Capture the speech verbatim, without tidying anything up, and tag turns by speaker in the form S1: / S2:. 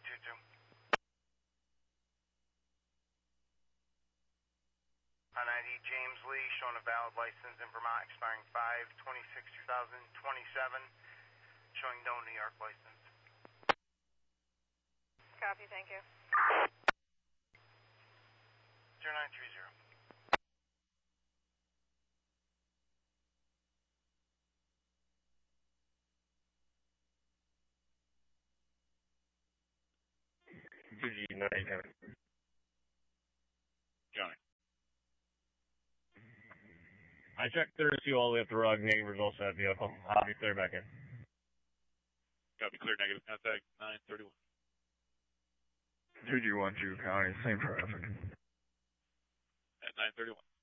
S1: two two. I ninety James Lee, showing a valid license in Vermont, expiring five twenty-six two thousand twenty-seven, showing no New York license.
S2: Copy, thank you.
S1: zero nine three zero.
S3: two G nine,
S4: Johnny.
S3: I checked thirty-two all the way up to Rug, negative results of that vehicle. I'll be clear back in.
S4: Copy, clear negative, contact nine thirty-one.
S5: two G one two County, same traffic.
S4: At nine thirty-one.